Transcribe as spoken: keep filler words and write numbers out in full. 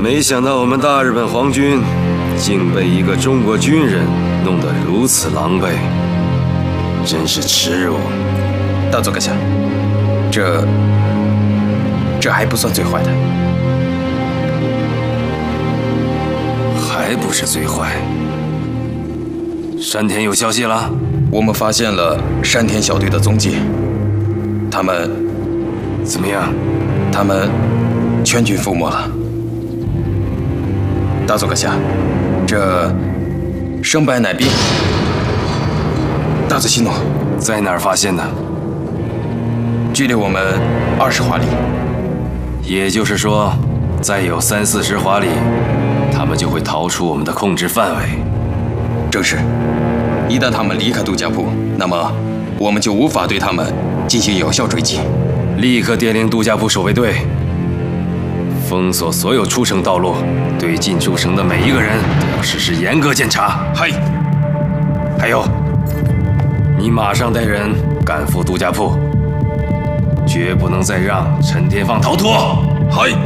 没想到我们大日本皇军竟被一个中国军人弄得如此狼狈，真是耻辱！ 大佐阁下，这这还不算最坏的， 还不是最坏。山田有消息了？ 我们发现了山田小队的踪迹，他们怎么样？ 他们全军覆没了。大佐阁下，这生白乃兵。大佐西诺， 在哪儿发现的？ 距离我们二十华里。 也就是说，再有三四十华里，他们就会逃出我们的控制范围。 正是，一旦他们离开杜家铺，那么我们就无法对他们进行有效追击。 立刻电令杜家铺守卫队封锁所有出城道路，对进出城的每一个人都要实施严格检查。 嗨， 还有，你马上带人赶赴杜家铺，绝不能再让陈天放逃脱。 嗨。